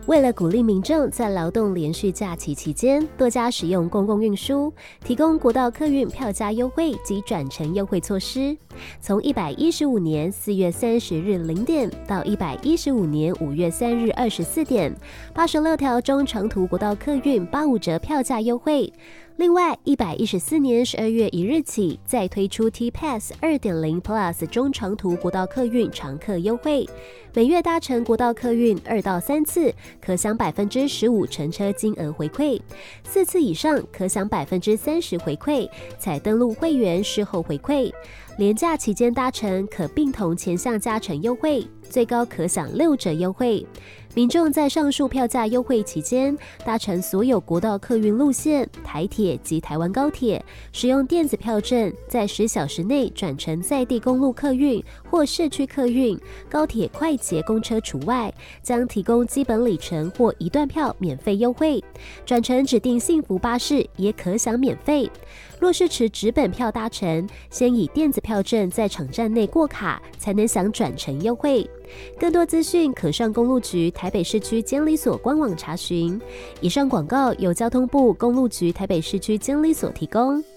为了鼓励民众在劳动连续假期期间多加使用公共运输，提供国道客运票价优惠及转乘优惠措施，从115年4月30日0点到115年5月3日24点，86条中长途国道客运85折票价优惠。另外，114年12月1日起，再推出 T-Pass 2.0 Plus 中长途国道客运常客优惠，每月搭乘国道客运2到3次，可享15%乘车金额回馈；4次以上可享30%回馈，采登录会员事后回馈。连假期间搭乘可并同前项加成优惠，最高可享6折优惠。民众在上述票价优惠期间，搭乘所有国道客运路线、台铁及台湾高铁，使用电子票证，在10小时内转乘在地公路客运或市区客运、高铁快捷公车除外，将提供基本里程或一段票免费优惠。转乘指定幸福巴士也可享免费。若是持纸本票搭乘，先以电子票证在场站内过卡，才能享转乘优惠。更多资讯可上公路局台北市区监理所官网查询。以上广告由交通部公路局台北市区监理所提供。